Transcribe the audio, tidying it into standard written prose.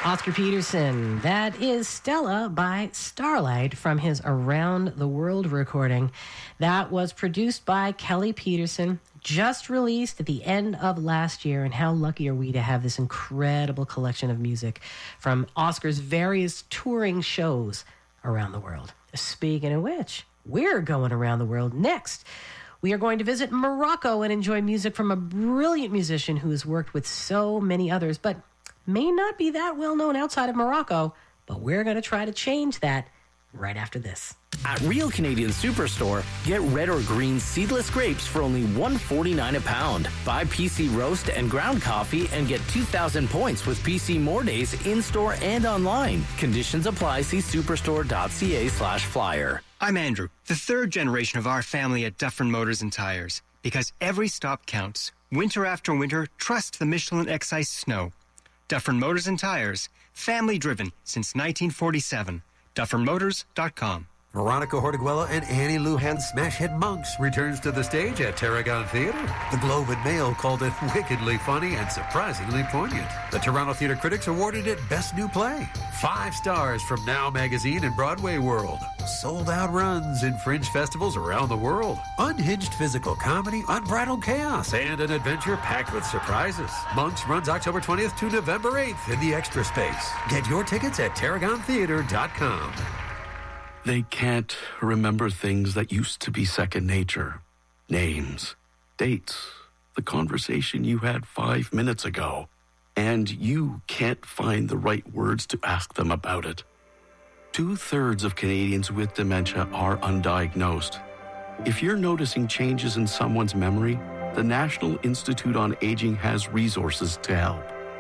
Oscar Peterson. That is Stella by Starlight from his Around the World recording. That was produced by Kelly Peterson, just released at the end of last year. And how lucky are we to have this incredible collection of music from Oscar's various touring shows around the world. Speaking of which, we're going around the world next. We are going to visit Morocco and enjoy music from a brilliant musician who has worked with so many others, but may not be that well known outside of Morocco. But we're going to try to change that right after this. At Real Canadian Superstore, get red or green seedless grapes for only $1.49 a pound. Buy PC Roast and ground coffee and get 2,000 points with PC More Days in-store and online. Conditions apply. See superstore.ca/flyer. I'm Andrew, the third generation of our family at Dufferin Motors and Tires. Because every stop counts. Winter after winter, trust the Michelin Excise Snow. Dufferin Motors and Tires, family-driven since 1947. DufferinMotors.com. Veronica Hortiguela and Annie Luhan Smash Hit Monks returns to the stage at Tarragon Theatre. The Globe and Mail called it wickedly funny and surprisingly poignant. The Toronto Theatre Critics awarded it Best New Play. 5 stars from Now Magazine and Broadway World. Sold-out runs in fringe festivals around the world. Unhinged physical comedy, unbridled chaos, and an adventure packed with surprises. Monks runs October 20th to November 8th in the Extra Space. Get your tickets at TarragonTheatre.com. They can't remember things that used to be second nature. Names, dates, the conversation you had 5 minutes ago. And you can't find the right words to ask them about it. 2/3 of Canadians with dementia are undiagnosed. If you're noticing changes in someone's memory, the National Institute on Aging has resources to help.